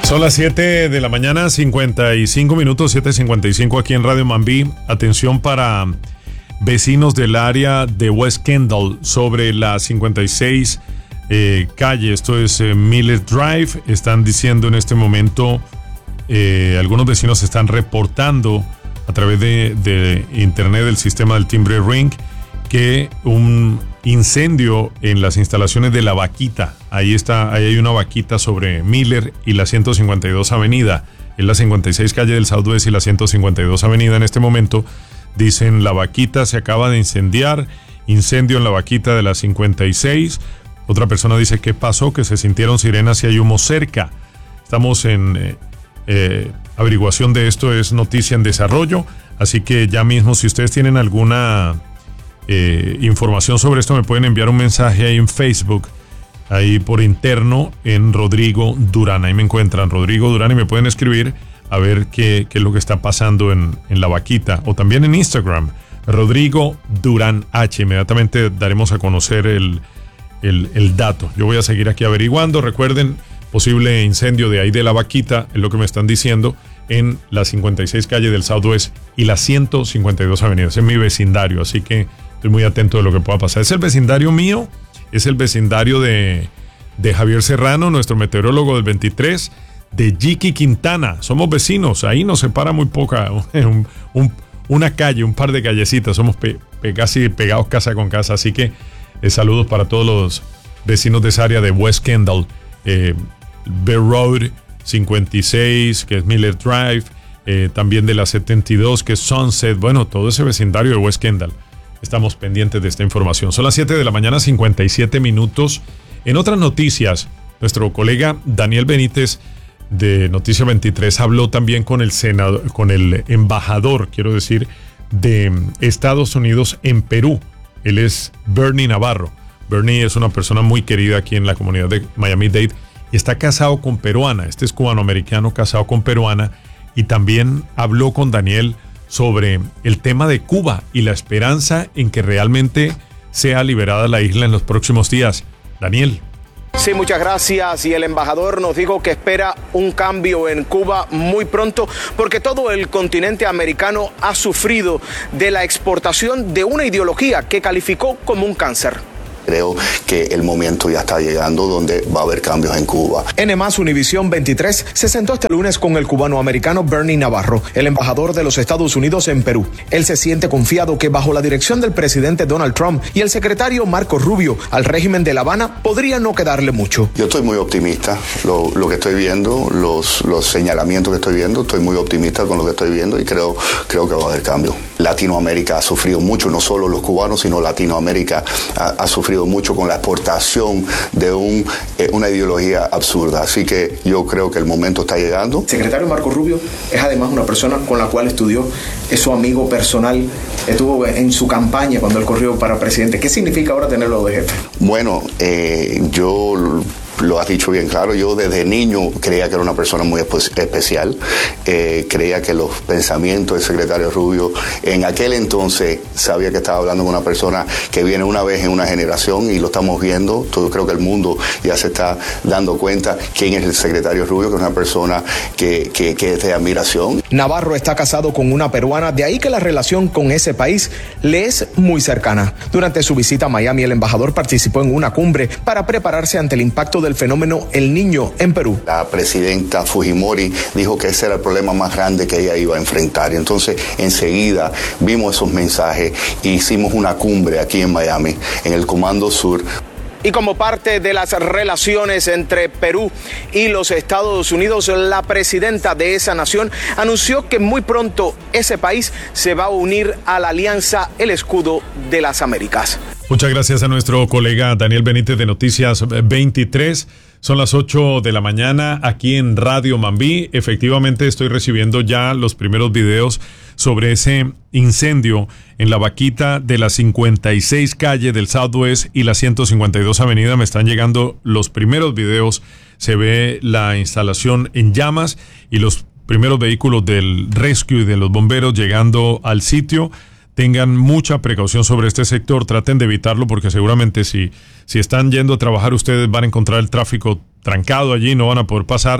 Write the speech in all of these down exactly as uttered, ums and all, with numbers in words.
Son las siete de la mañana, cincuenta y cinco minutos, siete cincuenta y cinco aquí en Radio Mambí. Atención para vecinos del área de West Kendall sobre la cincuenta y seis eh, calle, esto es eh, Miller Drive. Están diciendo en este momento, eh, algunos vecinos están reportando a través de, de internet del sistema del timbre Ring que un incendio en las instalaciones de La Vaquita, ahí está, ahí hay una vaquita sobre Miller y la ciento cincuenta y dos avenida, en la cincuenta y seis calle del Southwest y la ciento cincuenta y dos avenida. En este momento dicen La Vaquita se acaba de incendiar, incendio en La Vaquita de la cincuenta y seis. Otra persona dice ¿qué pasó? Que se sintieron sirenas y hay humo cerca. Estamos en eh, eh, averiguación de esto, es noticia en desarrollo, así que ya mismo si ustedes tienen alguna Eh, información sobre esto me pueden enviar un mensaje ahí en Facebook, ahí por interno en Rodrigo Durán, ahí me encuentran Rodrigo Durán y me pueden escribir a ver qué, qué es lo que está pasando en, en La Vaquita, o también en Instagram, Rodrigo Durán H. Inmediatamente daremos a conocer el, el, el dato. Yo voy a seguir aquí averiguando. Recuerden, posible incendio de ahí de La Vaquita, es lo que me están diciendo, en la cincuenta y seis calle del Southwest y la ciento cincuenta y dos avenida. Es mi vecindario, así que estoy muy atento de lo que pueda pasar. Es el vecindario mío, es el vecindario de, de Javier Serrano, nuestro meteorólogo del veintitrés, de Jiki Quintana. Somos vecinos, ahí nos separa muy poca, un, un, una calle, un par de callecitas. Somos pe, pe, casi pegados casa con casa, así que eh, saludos para todos los vecinos de esa área de West Kendall, eh, Bear Road, cincuenta y seis, que es Miller Drive, eh, también de la setenta y dos, que es Sunset. Bueno, todo ese vecindario de West Kendall. Estamos pendientes de esta información. Son las siete de la mañana, cincuenta y siete minutos. En otras noticias, nuestro colega Daniel Benítez de Noticia veintitrés habló también con el senador, con el embajador, quiero decir, de Estados Unidos en Perú. Él es Bernie Navarro. Bernie es una persona muy querida aquí en la comunidad de Miami-Dade y está casado con peruana. Este es cubanoamericano casado con peruana, y también habló con Daniel sobre el tema de Cuba y la esperanza en que realmente sea liberada la isla en los próximos días. Daniel. Sí, muchas gracias. Y el embajador nos dijo que espera un cambio en Cuba muy pronto, porque todo el continente americano ha sufrido de la exportación de una ideología que calificó como un cáncer. Creo que el momento ya está llegando donde va a haber cambios en Cuba. N más Univisión veintitrés se sentó este lunes con el cubano-americano Bernie Navarro, el embajador de los Estados Unidos en Perú. Él se siente confiado que bajo la dirección del presidente Donald Trump y el secretario Marco Rubio al régimen de La Habana podría no quedarle mucho. Yo estoy muy optimista. Lo, lo que estoy viendo, los, los señalamientos que estoy viendo, estoy muy optimista con lo que estoy viendo y creo, creo que va a haber cambio. Latinoamérica ha sufrido mucho, no solo los cubanos, sino Latinoamérica ha, ha sufrido mucho con la exportación de un, eh, una ideología absurda. Así que yo creo que el momento está llegando. El secretario Marco Rubio es además una persona con la cual estudió, es su amigo personal, estuvo en su campaña cuando él corrió para presidente. ¿Qué significa ahora tenerlo de jefe? Bueno, eh, yo... Lo has dicho bien claro, yo desde niño creía que era una persona muy especial, eh, creía que los pensamientos del secretario Rubio, en aquel entonces sabía que estaba hablando con una persona que viene una vez en una generación y lo estamos viendo, todo, creo que el mundo ya se está dando cuenta quién es el secretario Rubio, que es una persona que, que, que es de admiración. Navarro está casado con una peruana, de ahí que la relación con ese país le es muy cercana. Durante su visita a Miami, el embajador participó en una cumbre para prepararse ante el impacto del fenómeno El Niño en Perú. La presidenta Fujimori dijo que ese era el problema más grande que ella iba a enfrentar. Entonces, enseguida vimos esos mensajes e hicimos una cumbre aquí en Miami, en el Comando Sur. Y como parte de las relaciones entre Perú y los Estados Unidos, la presidenta de esa nación anunció que muy pronto ese país se va a unir a la alianza El Escudo de las Américas. Muchas gracias a nuestro colega Daniel Benítez de Noticias veintitrés. Son las ocho de la mañana aquí en Radio Mambí. Efectivamente estoy recibiendo ya los primeros videos sobre ese incendio en la vaquita de la cincuenta y seis calle del Southwest y la ciento cincuenta y dos avenida. Me están llegando los primeros videos. Se ve la instalación en llamas y los primeros vehículos del rescue y de los bomberos llegando al sitio. Tengan mucha precaución sobre este sector, traten de evitarlo porque seguramente si, si están yendo a trabajar ustedes van a encontrar el tráfico trancado allí, no van a poder pasar.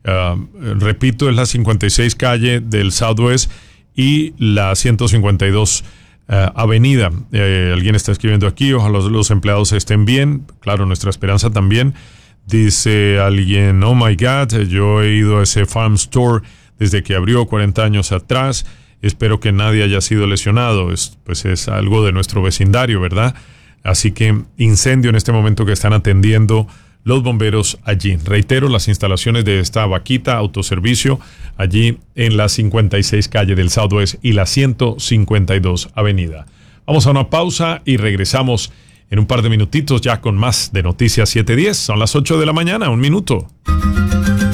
Uh, repito, es la cincuenta y seis calle del Southwest y la ciento cincuenta y dos uh, avenida. Eh, alguien está escribiendo aquí, ojalá los, los empleados estén bien. Claro, nuestra esperanza también. Dice alguien, oh my God, yo he ido a ese farm store desde que abrió cuarenta años atrás. Espero que nadie haya sido lesionado. Es, pues es algo de nuestro vecindario, ¿verdad? Así que incendio en este momento que están atendiendo los bomberos allí. Reitero, las instalaciones de esta vaquita autoservicio allí en la cincuenta y seis calle del Southwest y la ciento cincuenta y dos avenida. Vamos a una pausa y regresamos en un par de minutitos ya con más de Noticias siete diez. Son las ocho de la mañana, un minuto.